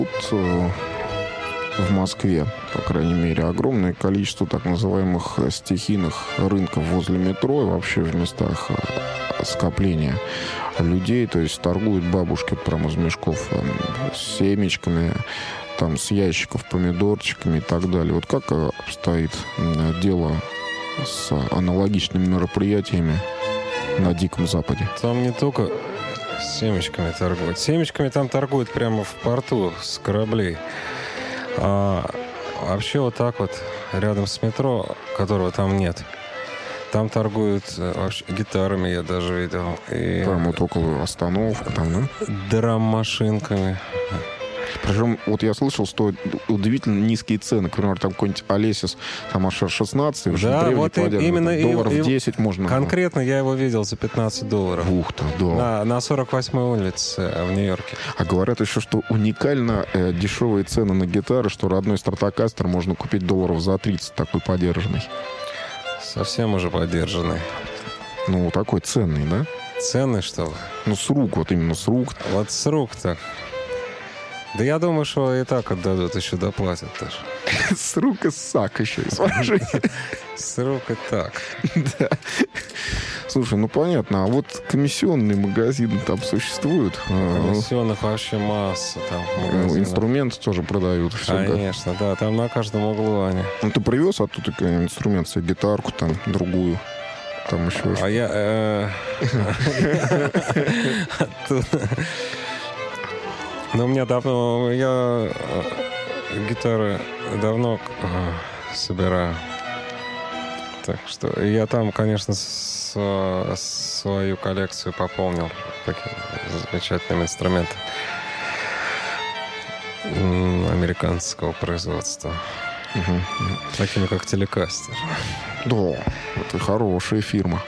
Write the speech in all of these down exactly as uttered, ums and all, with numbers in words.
в Москве, по крайней мере, огромное количество так называемых стихийных рынков возле метро и вообще в местах скопления людей. То есть торгуют бабушки прямо из мешков с семечками, там, с ящиков помидорчиками и так далее. Вот как обстоит дело с аналогичными мероприятиями на Диком Западе? Там не только семечками торгуют. Семечками там торгуют прямо в порту с кораблей. А вообще вот так вот, рядом с метро, которого там нет, там торгуют вообще гитарами, я даже видел. И там вот около остановки, там, да? Драм-машинками. Причем, вот я слышал, что удивительно низкие цены. К примеру, там какой-нибудь Алесис, там аж шестнадцать, уже да, древний вот кладет, именно долларов и, десять можно. Конкретно я его видел за пятнадцать долларов. Ух ты, да. На, на сорок восьмой улице в Нью-Йорке. А говорят еще, что уникально э, дешевые цены на гитары, что родной Стратокастер можно купить долларов за тридцать, такой подержанный. Совсем уже подержанный. Ну, такой ценный, да? Ценный, что ли? Ну, с рук, вот именно с рук. Вот с рук-то. Да я думаю, что и так отдадут, еще доплатят тоже. С рук и сак еще, смотри. С рук и так. Да. Слушай, ну понятно, а вот комиссионные магазины там существуют? Комиссионных вообще масса там магазинов. Инструменты тоже продают. Конечно, да, там на каждом углу они. Ну ты привез оттуда инструмент, себе гитарку там, другую? Там еще А я... Ну, у меня давно... Я гитары давно собираю. Так что я там, конечно, свою коллекцию пополнил такими замечательными инструментами американского производства. Угу. Такими, как Телекастер. Да, это хорошая фирма.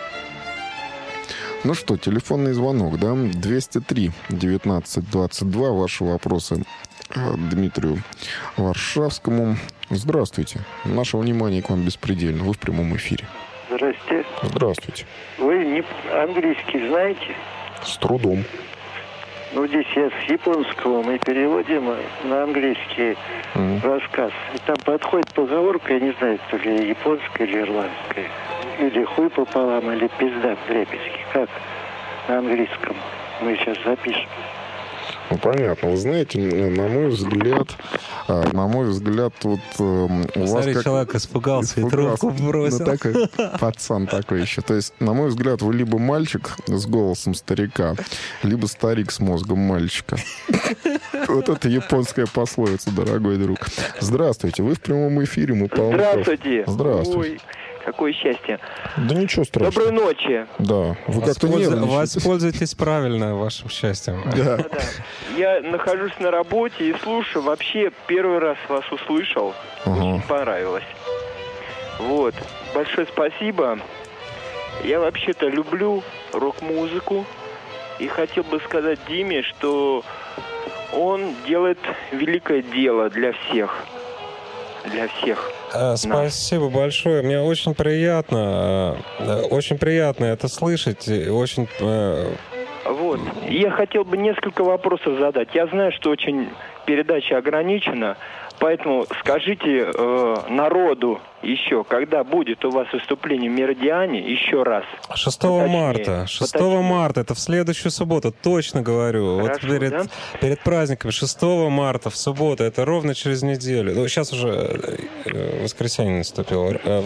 Ну что, телефонный звонок, да? двести три девятнадцать двадцать два. Ваши вопросы Дмитрию Варшавскому. Здравствуйте. Наше внимание к вам беспредельно. Вы в прямом эфире. Здравствуйте. Здравствуйте. Вы не английский знаете? С трудом. Ну, здесь я с японского, мы переводим на английский mm. рассказ. И там подходит поговорка, я не знаю, то ли японская или ирландская. Или хуй пополам, или пизда в-дребезги. Как на английском? Мы сейчас запишем. Ну, понятно. Вы знаете, на мой взгляд, на мой взгляд, вот у Смотри, вас как... человек испугался, испугался и трубку бросил. Ну, такой пацан такой еще. То есть, на мой взгляд, вы либо мальчик с голосом старика, либо старик с мозгом мальчика. Вот это японская пословица, дорогой друг. Здравствуйте, вы в прямом эфире, мы по Здравствуйте. Здравствуйте. Ой, какое счастье. Да ничего страшного. Доброй ночи. Да, вы как-то нервничаете. Воспользуйтесь правильно вашим счастьем. Да. Да, да. Я нахожусь на работе и слушаю. Вообще, первый раз вас услышал. Ага. Очень понравилось. Вот. Большое спасибо. Я вообще-то люблю рок-музыку. И хотел бы сказать Диме, что он делает великое дело для всех. Для всех. Спасибо большое. Мне очень приятно, очень приятно это слышать. Очень... Вот. Я хотел бы несколько вопросов задать. Я знаю, что очень передача ограничена, поэтому скажите э, народу еще, когда будет у вас выступление в Меридиане, еще раз. шестого марта. шестого марта, это в следующую субботу, точно говорю. Хорошо, вот перед, да? перед праздниками шестого марта в субботу, это ровно через неделю. Ну, сейчас уже воскресенье наступило.